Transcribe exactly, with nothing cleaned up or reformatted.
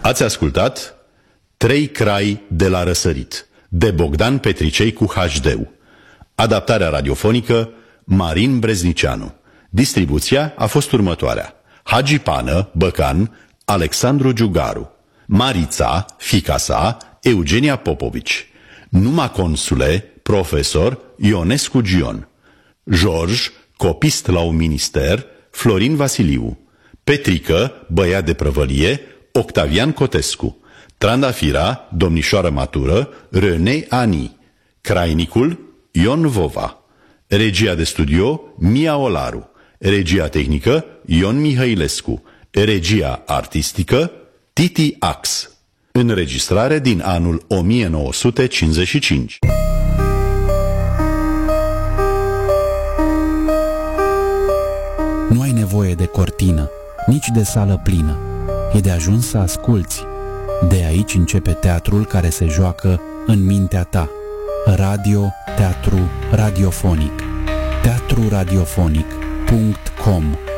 Ați ascultat Trei crai de la răsărit, de Bogdan Petricei cu H D-ul. Adaptarea radiofonică Marin Breznicianu. Distribuția a fost următoarea: Hagi Pană, Băcan, Alexandru Giugaru, Marița, fiica sa, Eugenia Popovici, Numa Consule, profesor, Ionescu Gion, George, copist la un minister, Florin Vasiliu, Petrică, băiat de prăvălie, Octavian Cotescu, Trandafira, domnișoară matură, René Ani, Crainicul, Ion Vova, regia de studio, Mia Olaru, regia tehnică, Ion Mihailescu, regia artistică, Titi Ax. Înregistrare din anul o mie nouă sute cincizeci și cinci. Nu ai nevoie de cortină, nici de sală plină. E de ajuns să asculți. De aici începe teatrul care se joacă în mintea ta. Radio, teatru, radiofonic. teatru radiofonic punct com